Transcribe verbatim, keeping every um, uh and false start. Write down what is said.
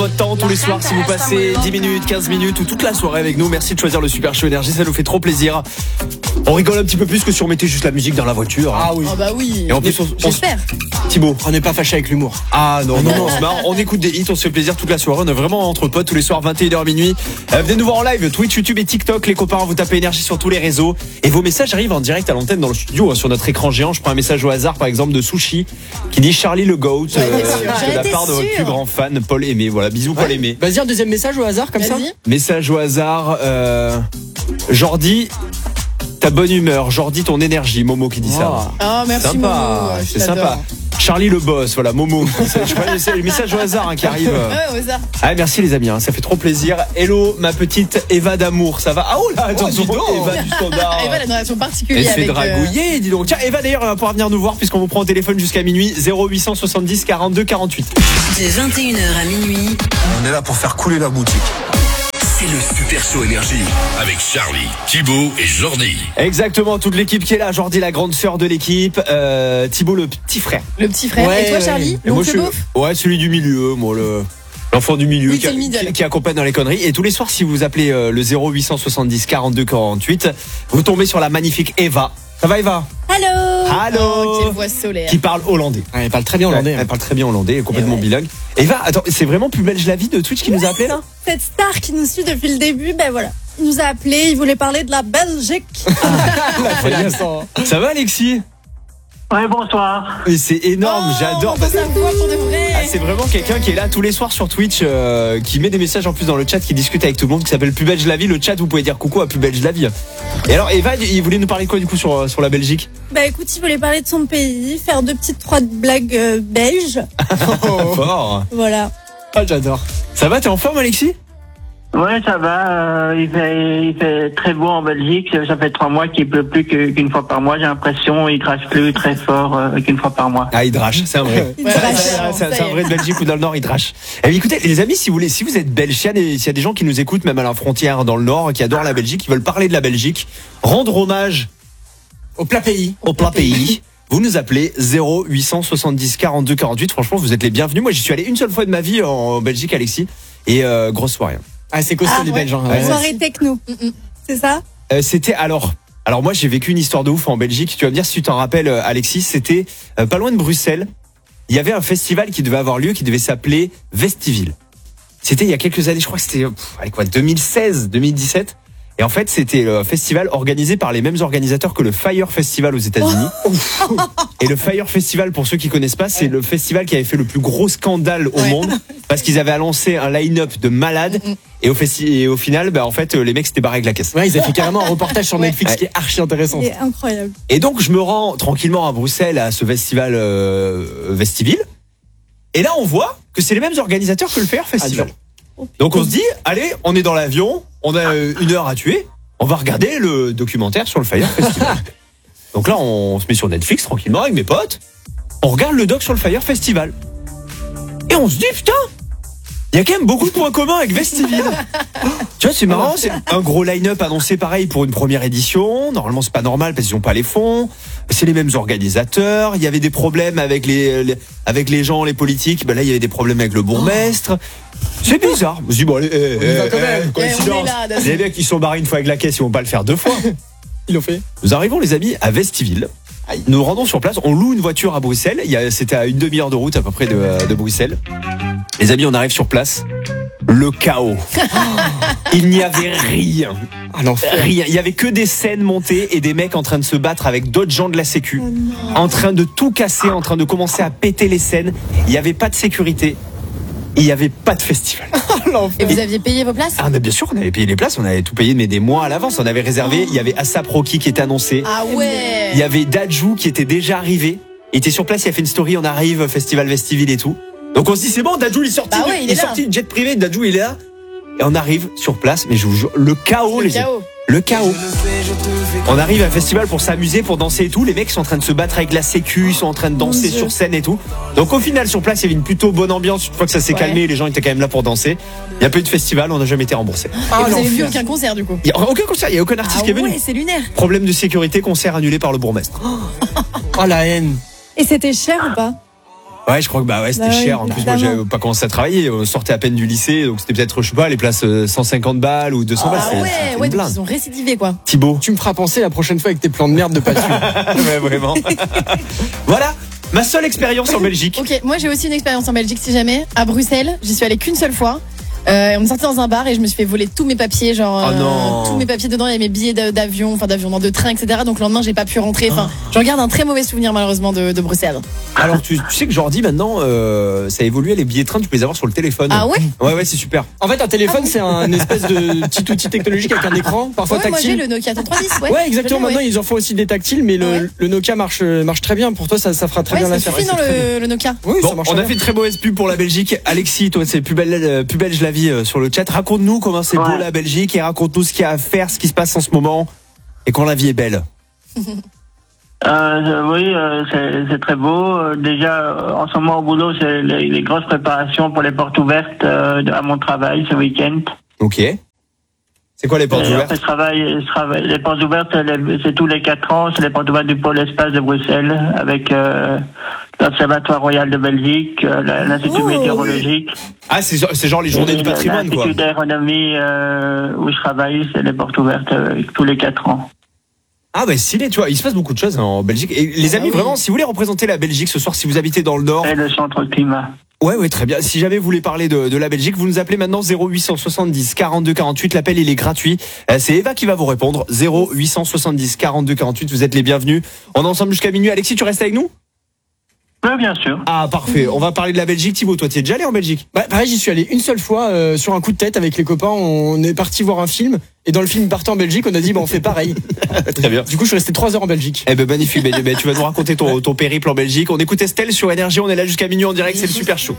votre temps tous les soirs si vous passez dix minutes, quinze minutes ou toute la soirée avec nous. Merci de choisir le Super Show Énergie, ça nous fait trop plaisir. On rigole un petit peu plus que si on mettait juste la musique dans la voiture. Hein. Ah oui. Oh bah oui. Et en plus, on, on, j'espère. Thibaut, On n'est pas fâché avec l'humour. ah non, non, non, c'est marrant. On écoute des hits, on se fait plaisir toute la soirée. On est vraiment entre potes tous les soirs, vingt et une heures minuit. Euh, venez nous voir en live, Twitch, YouTube et TikTok. Les copains, vous tapez Énergie sur tous les réseaux. Et vos messages arrivent en direct à l'antenne dans le studio, hein, sur notre écran géant. Je prends un message au hasard, par exemple, de Sushi, qui dit Charlie le Goat, Ouais, euh, bien sûr. de la J'étais part de votre sûre. plus grand fan, Paul Aimé. Voilà, bisous Paul Aimé. Vas-y, un deuxième message au hasard comme ça. Vas-y. Message au hasard, euh, Jordi, ta bonne humeur. Jordi, ton énergie. Momo qui dit ça. Oh, merci Sympa, Momo. Je c'est l'adore. sympa. Charlie le boss, voilà, Momo. Je prends le message au hasard hein, qui arrive. Ouais, au hasard. Ah, merci les amis, hein, ça fait trop plaisir. Hello, ma petite Eva d'amour, ça va? Ah, oh là, attention, dis donc. Eva du standard. Eva, elle a une relation Elle particulière se fait avec. euh, dragouiller, dis donc. Tiens, Eva d'ailleurs, elle va pouvoir venir nous voir puisqu'on vous prend au téléphone jusqu'à minuit. Zéro huit cent soixante-dix quarante-deux quarante-huit. De vingt et une heures à minuit, On est là pour faire couler la boutique. c'est le Super Show Énergie avec Charlie, Thibaut et Jordi. Exactement, toute l'équipe qui est là. Jordi, la grande sœur de l'équipe. Euh, Thibaut, le petit frère. Le petit frère. Ouais, Et toi, ouais. Charlie, Et moi, l'oncle je suis- beauf? Ouais, celui du milieu, moi, le. L'enfant du milieu Oui, qui, c'est le middle. qui, qui accompagne dans les conneries. Et tous les soirs, si vous appelez euh, le zéro huit cent soixante-dix quarante-deux quarante-huit, vous tombez sur la magnifique Eva. Ça va, Eva? Allô. Allô. Oh, quelle voix solaire. Qui parle hollandais. Ah, elle parle très bien hollandais. Ouais, elle parle très bien hollandais, elle est complètement Et ouais. bilingue. Eva, attends, c'est vraiment plus belge la vie de Twitch qui nous a appelé là? Cette star qui nous suit depuis le début, ben voilà. Il nous a appelé, il voulait parler de la Belgique. Ça va, Alexis? Ouais, bonsoir. Mais c'est énorme, Oh, j'adore. on entend sa voix pour de vrai. Ah, c'est vraiment quelqu'un qui est là tous les soirs sur Twitch, euh, qui met des messages en plus dans le chat, qui discute avec tout le monde, qui s'appelle Plus Belge la vie. Le chat, vous pouvez dire coucou à Plus Belge la vie. Et alors, Eva, il voulait nous parler de quoi du coup sur, sur la Belgique? Bah écoute, il voulait parler de son pays, faire deux petites trois blagues euh, belges. Fort. Voilà. Ah, j'adore. Ça va, t'es en forme, Alexis? Ouais, ça va. euh, il, fait, il fait très beau en Belgique. Ça fait trois mois qu'il pleut plus que- qu'une fois par mois. J'ai l'impression il crache plus très fort euh, qu'une fois par mois. Ah, il drache, c'est un vrai. Il Ouais, drache. ouais, C'est un- ouais, c'est un, ça c'est un y est. vrai de Belgique ou dans le Nord, il drache. Eh bien, écoutez, les amis, si vous voulez, si vous êtes belge, s'il y a des, s'il y a des gens qui nous écoutent, même à la frontière dans le Nord, qui adorent la Belgique, qui veulent parler de la Belgique, rendre hommage Au plat pays. au plat pays, vous nous appelez zéro huit cent soixante-dix quarante-deux quarante-huit. Franchement, vous êtes les bienvenus. Moi, j'y suis allé une seule fois de ma vie en Belgique, Alexis, et euh, grosse soirée. Ah, c'est costaud Ah, les ouais. Belges. hein. Ouais. Soirée techno. Mm, mm. C'est ça? Euh, c'était alors. Alors moi, j'ai vécu une histoire de ouf en Belgique. Tu vas me dire si tu t'en rappelles, euh, Alexis. C'était euh, pas loin de Bruxelles. Il y avait un festival qui devait avoir lieu, qui devait s'appeler Vestiville. C'était il y a quelques années, je crois que c'était pff, allez, quoi, deux mille seize, deux mille dix-sept. Et en fait, c'était un festival organisé par les mêmes organisateurs que le Fire Festival aux États-Unis. Et le Fire Festival, pour ceux qui connaissent pas, c'est le festival qui avait fait le plus gros scandale au Ouais. monde parce qu'ils avaient annoncé un line-up de malades. Et au, festi- et au final, bah, en fait, euh, les mecs s'étaient barrés avec la caisse. Ouais, ils ont fait carrément un reportage sur Ouais. Netflix Ouais. qui est archi intéressant. C'est incroyable. Et donc, je me rends tranquillement à Bruxelles à ce festival euh, Vestiville. Et là, on voit que c'est les mêmes organisateurs que le Fire Festival. Donc, on se dit, allez, on est dans l'avion, on a euh, une heure à tuer, on va regarder le documentaire sur le Fire Festival. Donc là, on se met sur Netflix tranquillement avec mes potes, on regarde le doc sur le Fire Festival. Et on se dit, putain, il y a quand même beaucoup de points communs avec Vestiville. Tu vois, c'est marrant, c'est un gros line-up annoncé pareil pour une première édition. Normalement, c'est pas normal parce qu'ils ont pas les fonds. C'est les mêmes organisateurs. Il y avait des problèmes avec les, les- avec les gens, les politiques. Ben là, il y avait des problèmes avec le bourgmestre. C'est bizarre. Je me suis dit, bon, allez, eh, On y va eh, quand même. eh, Eh, on coïncidence. est là, d'accord. Les mecs qui sont barrés une fois avec la caisse, ils vont pas le faire deux fois. Ils l'ont fait. Nous arrivons, les amis, à Vestiville. Nous nous rendons sur place. On loue une voiture à Bruxelles. Il y a, c'était à une demi-heure de route à peu près de, de Bruxelles. Les amis, on arrive sur place. Le chaos. Il n'y avait rien. Ah, l'enfer. Rien. Il y avait que des scènes montées et des mecs en train de se battre avec d'autres gens de la sécu. Oh non. En train de tout casser, en train de commencer à péter les scènes. Il n'y avait pas de sécurité. Il n'y avait pas de festival. Et vous aviez payé vos places? Ah, mais bien sûr, on avait payé les places. On avait tout payé, mais des mois à l'avance. On avait réservé. Il y avait Asap Rocky qui était annoncé. Ah ouais. Il y avait Dajou qui était déjà arrivé. Il était sur place, il a fait une story, on arrive, festival Vestiville et tout. Donc on se dit c'est bon, Dajou il est sorti, Bah ouais, il il est est là. sorti, jet privé, Dajou il est là. Et on arrive sur place, mais je vous jure, le chaos Le les chaos. Le chaos. On arrive à un festival pour s'amuser, pour danser et tout. Les mecs sont en train de se battre avec la sécu, ils sont en train de danser Dieu. sur scène et tout. Donc au final sur place il y avait une plutôt bonne ambiance. Une fois que ça s'est Ouais. calmé, les gens étaient quand même là pour danser. Il n'y a pas eu de festival, on n'a jamais été remboursé. Ah, Et vous avez vu l'enfer. aucun concert du coup? Il n'y a aucun concert, il n'y a aucun artiste Ah qui est venu. ouais, c'est lunaire. Problème de sécurité, concert annulé par le bourgmestre. Oh, la haine. Et c'était cher ou pas? Ouais, je crois que bah ouais, c'était Bah oui, cher. En plus, moi, évidemment. j'avais pas commencé à travailler. On sortait à peine du lycée, donc c'était peut-être, je sais pas, les places euh, cent cinquante balles ou deux cents balles. Ah c'était- ouais, c'était une ouais, donc blinde. ils ont récidivé quoi. Thibaut. Tu me feras penser la prochaine fois avec tes plans de merde de pas suivre. Ouais, vraiment. Voilà, ma seule expérience en Belgique. Ok, moi j'ai aussi une expérience en Belgique si jamais. À Bruxelles, j'y suis allée qu'une seule fois. Euh, on est sorti dans un bar et je me suis fait voler tous mes papiers, genre Oh non. tous mes papiers dedans, il y avait mes billets d'a- d'avion, enfin d'avion, non, de train, et cetera. Donc le lendemain j'ai pas pu rentrer. Enfin, j'en garde un très mauvais souvenir malheureusement de, de Bruxelles. Alors, tu, tu sais que Jordi, maintenant, euh, ça a évolué, les billets de train, tu peux les avoir sur le téléphone. Ah ouais. Ouais, ouais, c'est super. En fait, un téléphone, c'est un espèce de petit outil technologique avec un écran, parfois Ouais, moi j'ai tactile. le Nokia trente-trois dix. Ouais, Ouais, exactement. Je l'ai, Maintenant, ils en font aussi des tactiles, mais le, Ouais. le Nokia marche, marche très bien. Pour toi, ça, ça fera très Ouais, bien ça l'affaire. suffit Ouais, dans c'est très bien. le, le Nokia. Oui, Bon, ça marche on a bien. fait une très mauvaise pub pour la Belgique. Alexis, toi, c'est plus belle, euh, plus belge la vie euh, sur le chat. Raconte-nous comment c'est beau Ouais. la Belgique et raconte-nous ce qu'il y a à faire, ce qui se passe en ce moment et quand la vie est belle. Euh, oui, euh, c'est c'est très beau. Euh, Déjà, euh, en ce moment au boulot, c'est les, les grosses préparations pour les portes ouvertes euh, de- à mon travail ce week-end. Ok. C'est quoi les portes Et en ouvertes fait, je travaille, je travaille- les portes ouvertes, les- c'est tous les quatre ans. C'est les portes ouvertes du pôle espace de Bruxelles avec euh, l'Observatoire Royal de Belgique, euh, la- l'Institut Oh. météorologique. Ah, c'est c'est genre les journées et du patrimoine, quoi. L'Institut d'aéronomie euh, où je travaille, c'est les portes ouvertes euh, tous les quatre ans. Ah bah stylé, tu vois, il se passe beaucoup de choses hein, en Belgique. Et les amis, Ah oui. vraiment, si vous voulez représenter la Belgique ce soir, si vous habitez dans le Nord, Et le centre climat. ouais, ouais, très bien. Si jamais vous voulez parler de, de la Belgique, vous nous appelez maintenant zéro huit cent soixante-dix quarante-deux quarante-huit. L'appel, il est gratuit. Euh, c'est Eva qui va vous répondre. zéro huit cent soixante-dix quarante-deux quarante-huit. Vous êtes les bienvenus. On est ensemble jusqu'à minuit. Alexis, tu restes avec nous? Oui, bien sûr. Ah, parfait. On va parler de la Belgique. Thibaut, toi, tu es déjà allé en Belgique? Bah, pareil, j'y suis allé une seule fois euh, sur un coup de tête avec les copains. On est parti voir un film et dans le film partant en Belgique, on a dit bah on fait pareil. Très bien. Du coup, je suis resté trois heures en Belgique. Eh ben, magnifique. Ben, ben, tu vas nous raconter ton, ton périple en Belgique. On écoute Estelle sur Énergie. On est là jusqu'à minuit en direct. C'est le Super Show.